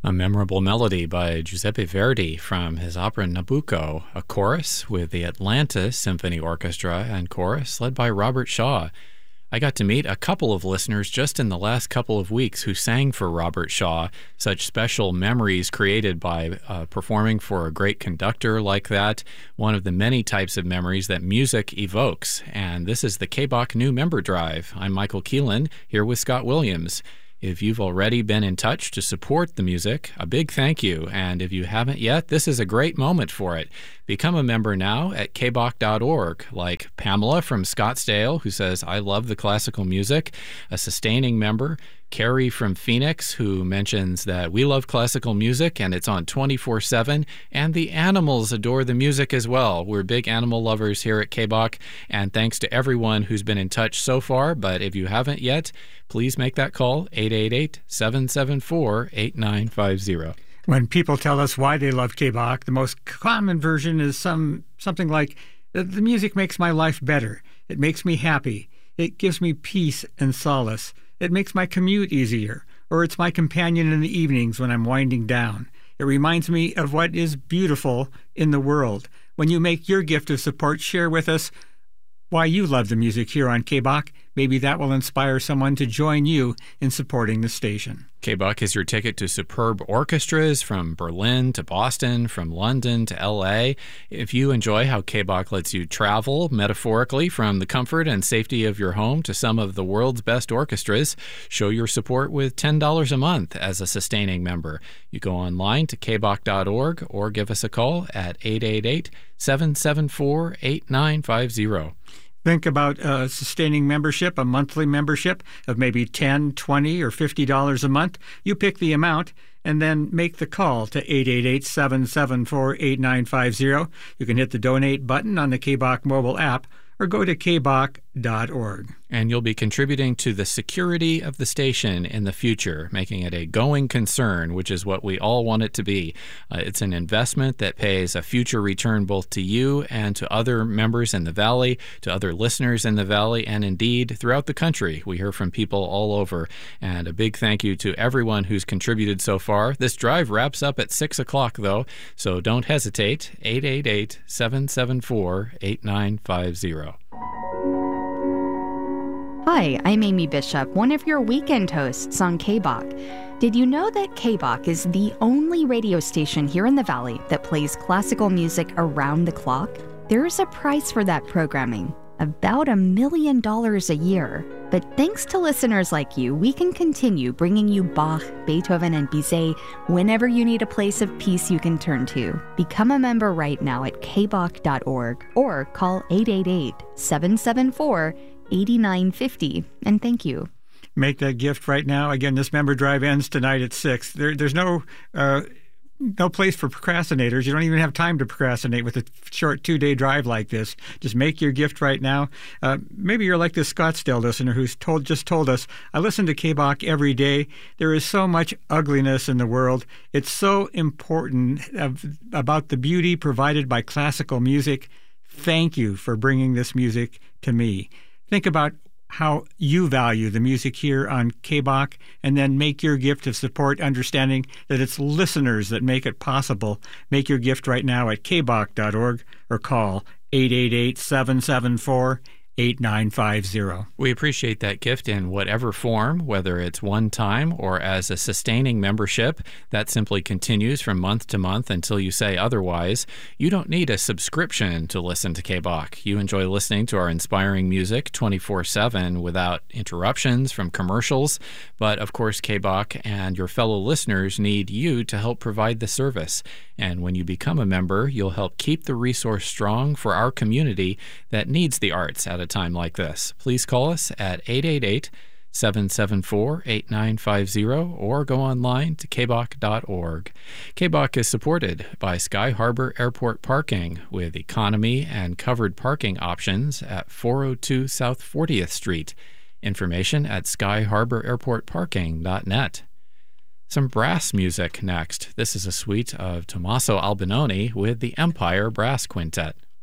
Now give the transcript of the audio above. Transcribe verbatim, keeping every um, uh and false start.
A memorable melody by Giuseppe Verdi from his opera Nabucco, a chorus with the Atlanta Symphony Orchestra and chorus led by Robert Shaw. I got to meet a couple of listeners just in the last couple of weeks who sang for Robert Shaw, such special memories created by uh, performing for a great conductor like that, one of the many types of memories that music evokes. And this is the K B O C New Member Drive. I'm Michael Keelan, here with Scott Williams. If you've already been in touch to support the music, a big thank you. And if you haven't yet, this is a great moment for it. Become a member now at k b o c dot org, like Pamela from Scottsdale, who says, I love the classical music, a sustaining member. Carrie from Phoenix, who mentions that we love classical music and it's on twenty-four seven, and the animals adore the music as well. We're big animal lovers here at K B O C, and thanks to everyone who's been in touch so far. But if you haven't yet, please make that call, eight eight eight, seven seven four, eight nine five zero. When people tell us why they love K B O C, the most common version is some something like, the music makes my life better. It makes me happy. It gives me peace and solace. It makes my commute easier, or it's my companion in the evenings when I'm winding down. It reminds me of what is beautiful in the world. When you make your gift of support, share with us why you love the music here on K B O C. Maybe that will inspire someone to join you in supporting the station. K B O C is your ticket to superb orchestras from Berlin to Boston, from London to L A. If you enjoy how K B O C lets you travel, metaphorically, from the comfort and safety of your home to some of the world's best orchestras, show your support with ten dollars a month as a sustaining member. You go online to k b o c dot org or give us a call at eight eight eight, seven seven four, eight nine five zero. Think about a sustaining membership, a monthly membership of maybe ten dollars, twenty dollars, or fifty dollars a month. You pick the amount and then make the call to eight eight eight, seven seven four, eight nine five zero. You can hit the donate button on the K B O C mobile app or go to k b o c dot org. And you'll be contributing to the security of the station in the future, making it a going concern, which is what we all want it to be. Uh, it's an investment that pays a future return both to you and to other members in the Valley, to other listeners in the Valley, and indeed throughout the country. We hear from people all over. And a big thank you to everyone who's contributed so far. This drive wraps up at six o'clock, though, so don't hesitate. eight eight eight, seven seven four, eight nine five zero. Hi, I'm Amy Bishop, one of your weekend hosts on K B O C. Did you know that K B O C is the only radio station here in the Valley that plays classical music around the clock? There's a price for that programming, about a million dollars a year. But thanks to listeners like you, we can continue bringing you Bach, Beethoven, and Bizet whenever you need a place of peace you can turn to. Become a member right now at k b o c dot org or call eight eight eight, seven seven four, eight nine five zero, and thank you. Make that gift right now. Again, this member drive ends tonight at six. There, there's no uh, no place for procrastinators. You don't even have time to procrastinate with a short two-day drive like this. Just make your gift right now. Uh, maybe you're like this Scottsdale listener who's told just told us, I listen to K B O C every day. There is so much ugliness in the world. It's so important of, about the beauty provided by classical music. Thank you for bringing this music to me. Think about how you value the music here on K B O C, and then make your gift of support, understanding that it's listeners that make it possible. Make your gift right now at k b o c dot org or call eight eight eight, seven seven four, eight nine five zero. We appreciate that gift in whatever form, whether it's one time or as a sustaining membership. That simply continues from month to month until you say otherwise. You don't need a subscription to listen to K B O C. You enjoy listening to our inspiring music twenty-four seven without interruptions from commercials. But of course, K B O C and your fellow listeners need you to help provide the service. And when you become a member, you'll help keep the resource strong for our community that needs the arts at a time like this. Please call us at eight eight eight, seven seven four, eight nine five zero or go online to k b o c dot org. K B O C is supported by Sky Harbor Airport Parking with economy and covered parking options at four oh two South fortieth Street. Information at sky harbor airport parking dot net. Some brass music next. This is a suite of Tommaso Albinoni with the Empire Brass Quintet.